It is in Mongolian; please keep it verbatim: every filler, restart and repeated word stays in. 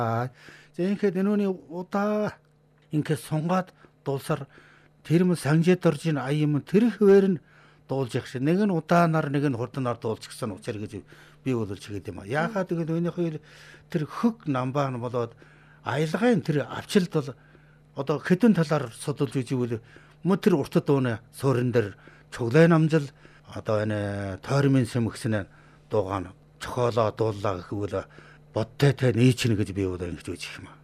За ингээд энүүний удаа ингээд сунгаад дуулсаар тэр юм санжид орж ин ая юм тэр хөвөр нь дуулж явах шиг нэг нь удаанаар нэг нь хурданаар дуулчихсан учраас гэж би бол чигээд юм а. Яахаа тэгээд өөнийхөө тэр хөг намбаа нь болоод аялгын тэр авчилд бол одоо хэдэн талаар судалж үзвэл мө тэр уртад дууны суурин дээр чуглай намжил одоо энэ тойрмын сэмгсэн дуугаан чохоолоо дууллаа гэхвэл бодтой тай нээчнэ гэж би бол ингэж үзэх юм а.